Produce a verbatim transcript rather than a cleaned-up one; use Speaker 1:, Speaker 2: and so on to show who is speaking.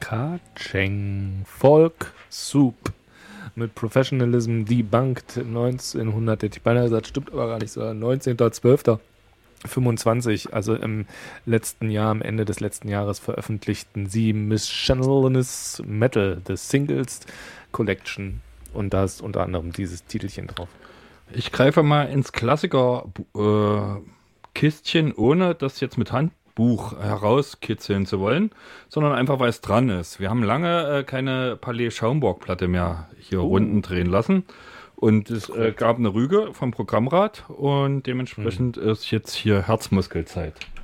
Speaker 1: Ka-Cheng Folk Soup mit Professionalism Debunked neunzehnhundert, hätte ich beinahe gesagt, stimmt aber gar nicht so, neunzehnter zwölfter fünfundzwanzig, also im letzten Jahr, am Ende des letzten Jahres veröffentlichten sie Miscellaneous Metal, The Singles Collection, und da ist unter anderem dieses Titelchen drauf.
Speaker 2: Ich greife mal ins Klassiker-Kistchen, äh, ohne das jetzt mit Handbuch herauskitzeln zu wollen, sondern einfach, weil es dran ist. Wir haben lange äh, keine Palais Schaumburg-Platte mehr hier uh. Runden drehen lassen. Und es äh, gab eine Rüge vom Programmrat und dementsprechend mhm. ist jetzt hier Herzmuskelzeit.